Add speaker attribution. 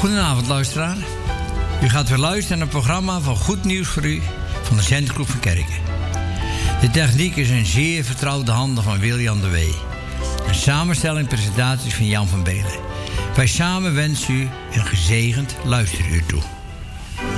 Speaker 1: Goedenavond, luisteraar. U gaat weer luisteren naar een programma van Goed Nieuws voor U van de Zendclub van Kerken. De techniek is in zeer vertrouwde handen van William de Wee. Een samenstelling en presentaties van Jan van Belen. Wij samen wensen u een gezegend luisteruur toe.